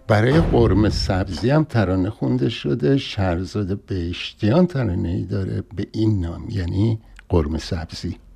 برای قرمه سبزی هم ترانه خونده شده. شهرزاد بهشتیان ترانه‌ای داره به این نام، یعنی قرمه سبزی.